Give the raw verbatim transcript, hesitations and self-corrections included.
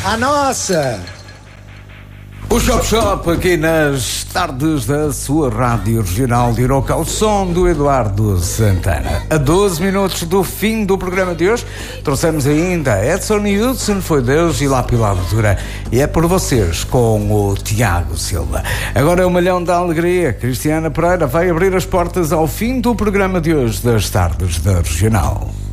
A nossa! O Shop Shop aqui nas tardes da sua rádio regional de Iroca, ao som do Eduardo Santana. A doze minutos do fim do programa de hoje, trouxemos ainda Edson Hudson, Foi Deus e Lá pela Aventura. E é por vocês com o Tiago Silva. Agora é o Malhão da Alegria. Cristiana Pereira vai abrir as portas ao fim do programa de hoje das tardes da regional.